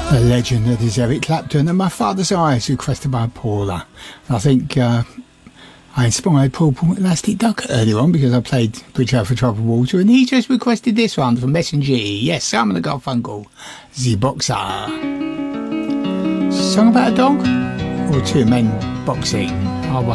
The legend that is Eric Clapton and My Father's Eyes, requested by Paula. I think I inspired Paul Elastic Duck earlier on because I played Bridge Over Troubled Water, and he just requested this one from Messenger. Yes, Simon the Garfunkel, The Boxer. Song about a dog or two men boxing? Oh,